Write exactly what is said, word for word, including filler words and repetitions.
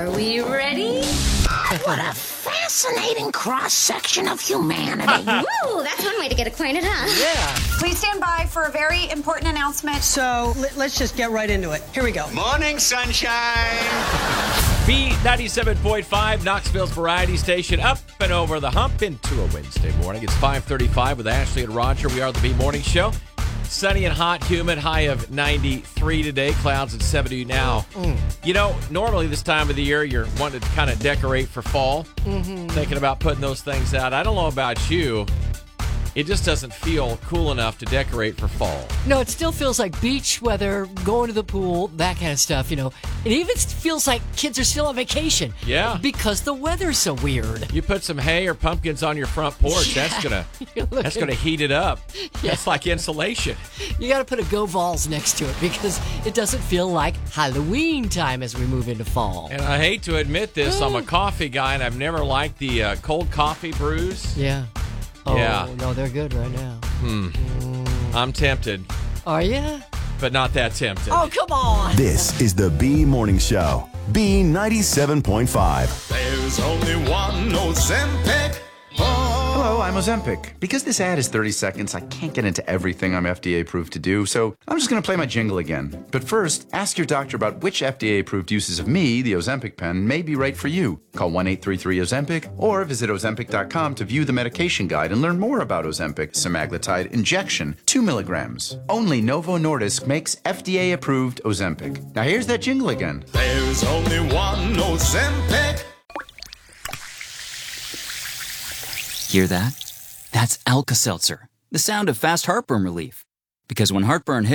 Are we ready? What a fascinating cross-section of humanity. Woo, that's one way to get acquainted, huh? Yeah. Please stand by for a very important announcement. So let, let's just get right into it. Here we go. Morning, sunshine. B ninety-seven point five, Knoxville's variety station, up and over the hump into a Wednesday morning. It's five thirty-five with Ashley and Roger. We are the B Morning Show. Sunny and hot, humid, high of ninety-three today. Clouds at seventy now. Mm. You know, normally this time of the year, you're wanting to kind of decorate for fall. Mm-hmm. Thinking about putting those things out. I don't know about you. It just doesn't feel cool enough to decorate for fall. No, it still feels like beach weather, going to the pool, that kind of stuff, you know. It even feels like kids are still on vacation. Yeah. Because the weather's so weird. You put some hay or pumpkins on your front porch, Yeah. that's gonna that's gonna heat it up. Yeah. That's like insulation. You got to put a Go Vols next to it because it doesn't feel like Halloween time as we move into fall. And I hate to admit this, I'm a coffee guy, and I've never liked the uh, cold coffee brews. Yeah. Oh, Yeah. no, they're good right now. Hmm. Mm. I'm tempted. Are you? But not that tempted. Oh, come on. This is the B Morning Show. B ninety-seven point five. There's only one Ozempic. Hello, I'm Ozempic. Because this ad is thirty seconds, I can't get into everything I'm F D A approved to do, so I'm just going to play my jingle again. But first, ask your doctor about which F D A approved uses of me, the Ozempic pen, may be right for you. Call one eight three three Ozempic or visit Ozempic dot com to view the medication guide and learn more about Ozempic semaglutide injection, two milligrams. Only Novo Nordisk makes F D A approved Ozempic. Now here's that jingle again. There's only one Ozempic. Hear that? That's Alka-Seltzer, the sound of fast heartburn relief. Because when heartburn hits,